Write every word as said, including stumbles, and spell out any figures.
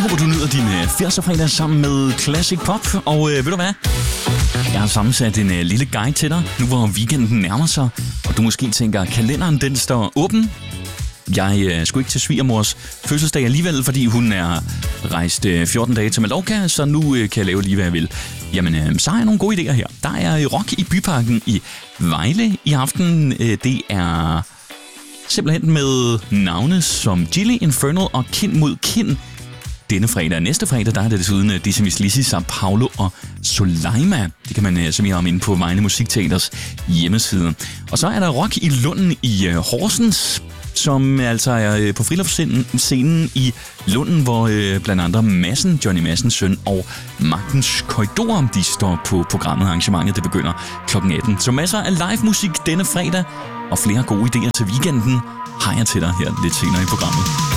håber, du nyder din uh, firser-fredag sammen med Classic Pop. Og uh, ved du hvad? Jeg har sammensat en uh, lille guide til dig, nu hvor weekenden nærmer sig. Og du måske tænker, kalenderen den står åben. Jeg uh, skulle ikke til svigermors fødselsdag alligevel, fordi hun er rejst uh, fjorten dage til Mallorca, så nu uh, kan jeg lave lige, hvad jeg vil. Jamen, uh, så har jeg nogle gode idéer her. Der er rock i Byparken i Vejle i aften. Uh, det er simpelthen med navne som Gilly, Infernal og Kind mod Kind. Denne fredag og næste fredag, der er det desuden Decimus Lissi, Sao Paulo og Soleima. Det kan man uh, se mere om inde på Vejle Musikteaters hjemmeside. Og så er der rock i Lunden i uh, Horsens, som altså er på friluftsscenen i Lunden, hvor øh, blandt andre Madsen, Johnny Madsens søn og Magtens Korridor, de står på programmet. Arrangementet det begynder klokken atten. Så masser af live musik denne fredag, og flere gode idéer til weekenden har jeg til dig her lidt senere i programmet.